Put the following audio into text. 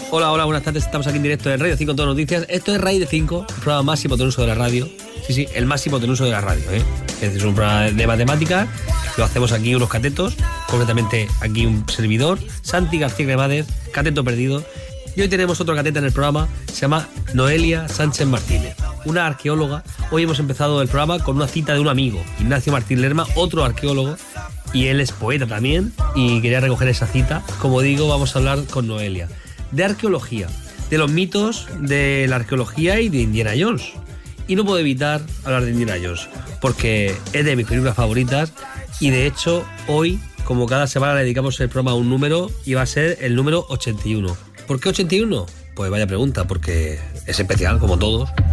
Hola, buenas tardes. Estamos aquí en directo en Radio 5 en todas noticias. Esto es Radio 5, el programa más hipotenuso de la radio. Sí, el más hipotenuso de la radio, ¿eh? Es un programa de matemáticas. Lo hacemos aquí unos catetos, concretamente aquí un servidor, Santi García Cremades, cateto perdido. Y hoy tenemos otro cateta en el programa, se llama Noelia Sánchez Martínez, una arqueóloga. Hoy hemos empezado el programa con una cita de un amigo, Ignacio Martín Lerma, otro arqueólogo, y él es poeta también, y quería recoger esa cita. Como digo, vamos a hablar con Noelia de arqueología, de los mitos de la arqueología y de Indiana Jones. Y no puedo evitar hablar de Indiana Jones, porque es de mis películas favoritas, y de hecho hoy, como cada semana, le dedicamos el programa a un número, y va a ser el número 81. ¿Por qué 81? Pues vaya pregunta, porque es especial, como todos.